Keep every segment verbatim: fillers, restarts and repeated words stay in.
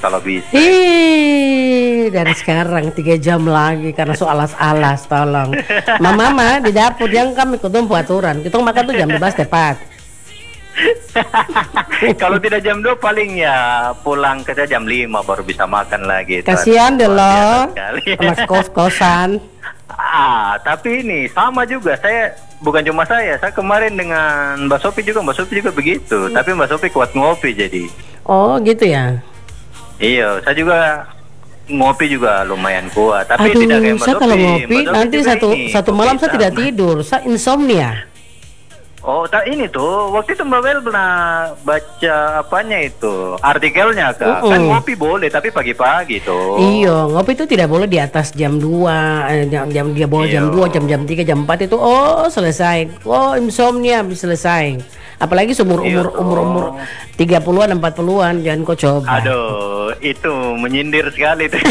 kalau bisa. Ih, dari sekarang tiga jam lagi karena soal alas-alas, tolong. Mama, mama di dapur yang kami kutung aturan. Kita makan tuh jam dua belas tepat. Kalau tidak jam dua paling ya pulang ke jam lima baru bisa makan lagi. Kasihan deh lo, anak kos-kosan. Ah, tapi ini sama juga saya, bukan cuma saya, saya kemarin dengan Mbak Sopi juga, Mbak Sopi juga begitu. Hmm. Tapi Mbak Sopi kuat ngopi jadi. Oh gitu ya? Iya, saya juga ngopi juga lumayan kuat. Tapi Aduh, tidak kayak Mbak saya Sopi. kalau ngopi nanti satu ini, satu malam saya tidak tidur, saya insomnia. Oh, tak ini tuh waktu itu Mbak Bel pernah baca apanya itu artikelnya kak. Uh-uh. Kan ngopi boleh tapi pagi-pagi tuh. Iya, ngopi itu tidak boleh di atas jam dua, eh, jam, jam dia bawa jam dua, jam jam tiga, jam empat itu oh selesai. Oh, insomnia selesai. Apalagi seumur umur umur umur tiga puluhan empat puluhan jangan kau coba. Aduh, itu menyindir sekali tuh.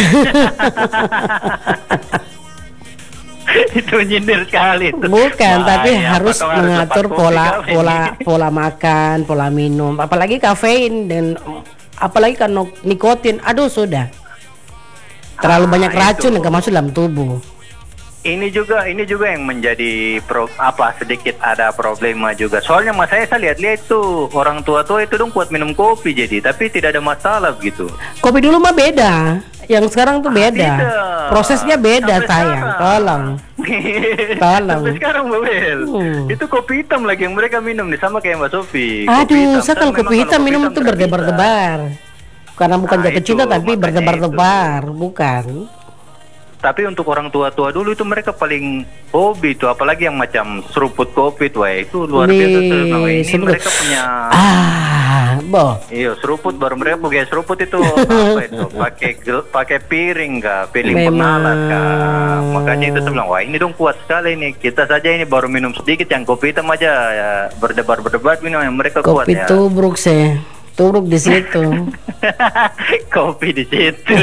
Itu nyindir sekali itu. Bukan, wah, tapi ya, harus mengatur harus pola pola pola makan, pola minum, apalagi kafein dan apalagi kan nikotin. Aduh sudah. Terlalu ah, banyak racun yang masuk dalam tubuh. Ini juga ini juga yang menjadi pro, apa sedikit ada problema juga. Soalnya mas saya saya lihat-lihat itu orang tua-tua itu dong kuat minum kopi jadi, tapi tidak ada masalah gitu. Kopi dulu mah beda. Yang sekarang tuh beda. Ah, prosesnya beda sayang. Tolong. Tolong. Sampai sekarang Mbak Bel. Hmm. Itu kopi hitam lagi yang mereka minum nih sama kayak Mbak Sofi. Aduh, saya kalau kopi hitam minum tuh berdebar-debar. Karena bukan nah, jatuh cinta tapi berdebar-debar, bukan. Tapi untuk orang tua-tua dulu itu mereka paling hobi tuh, apalagi yang macam seruput kopi tuh, ya itu luar Nih, biasa tuh. Nah, ini seruput. mereka punya ah, boh. Iya, seruput baru mereka pakai seruput itu apa itu? Pakai pakai piring kah, piring pengalat kah. Makanya itu saya bilang, wah ini dong kuat sekali nih. Kita saja ini baru minum sedikit yang kopi hitam aja ya, berdebar-berdebar minum yang mereka kopi kuat ya. Kopi tubruk sih. Tubruk di situ. Kopi di situ.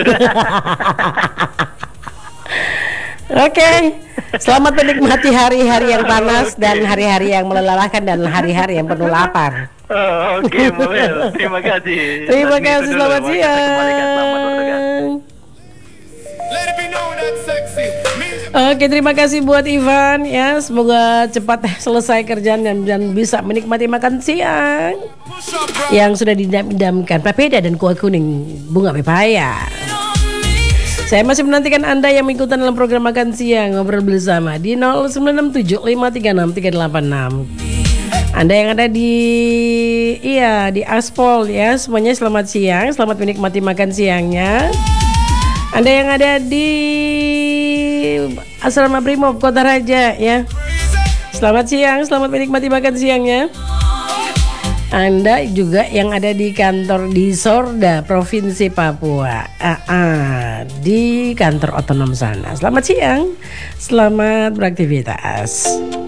Oke, okay. Selamat menikmati hari-hari yang panas okay. dan hari-hari yang melelahkan dan hari-hari yang penuh lapar. Oh, Oke, okay, Mabel. Terima kasih. Terima Dan kasih, selamat siang. Oke, terima kasih buat Ivan ya. Semoga cepat selesai kerjaan dan, dan bisa menikmati makan siang yang sudah didam-damkan papeda dan kuah kuning bunga pepaya. Saya masih menantikan Anda yang mengikuti dalam program Makan Siang Ngobrol Bersama di nol sembilan enam tujuh lima tiga enam tiga delapan enam. Anda yang ada di iya di Aspol ya, semuanya selamat siang, selamat menikmati makan siangnya. Anda yang ada di Asrama Brimob Kota Raja ya, selamat siang, selamat menikmati makan siangnya. Anda juga yang ada di kantor di Sorda Provinsi Papua, ah, ah, di kantor otonom sana. Selamat siang, selamat beraktivitas.